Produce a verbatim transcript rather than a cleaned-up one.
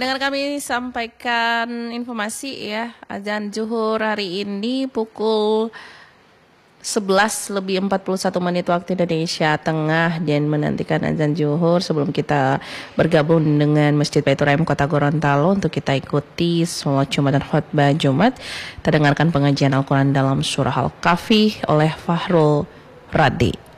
Pendengar kami sampaikan informasi ya, azan zuhur hari ini pukul sebelas lebih empat puluh satu menit waktu Indonesia Tengah, dan menantikan azan zuhur sebelum kita bergabung dengan Masjid Baitur Rahim Kota Gorontalo untuk kita ikuti sholat Jumat dan khutbah Jumat. Kita dengarkan pengajian Al-Quran dalam surah Al-Kahfi oleh Fahrul Radi.